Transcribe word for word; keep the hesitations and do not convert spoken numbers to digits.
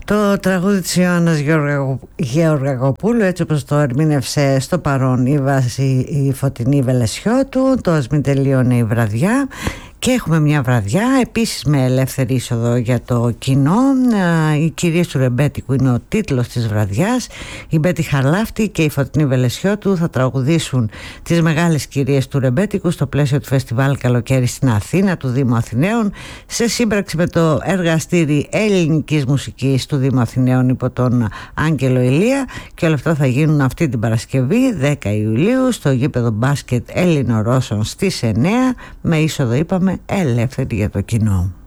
Το τραγούδι της Ιωάννας Γεωργακοπούλου, έτσι όπως το ερμήνευσε στο παρόν η Βάση η Φωτεινή Βελεσιώτου, το «Ας μην τελείωνε η βραδιά». Και έχουμε μια βραδιά επίσης με ελεύθερη είσοδο για το κοινό. Οι κυρίες του Ρεμπέτικου είναι ο τίτλος της βραδιάς. Η Μπέτη Χαρλάφτη και η Φωτεινή Βελεσιώτου θα τραγουδήσουν τις μεγάλες κυρίες του Ρεμπέτικου στο πλαίσιο του Φεστιβάλ Καλοκαίρι στην Αθήνα του Δήμου Αθηναίων, σε σύμπραξη με το Εργαστήρι Ελληνικής Μουσικής του Δήμου Αθηναίων υπό τον Άγγελο Ηλία. Και όλα αυτά θα γίνουν αυτή την Παρασκευή δέκα Ιουλίου στο γήπεδο μπάσκετ Έλληνο-Ρώσων στις εννέα, με είσοδο, είπαμε, ελεύθερη για το κοινό.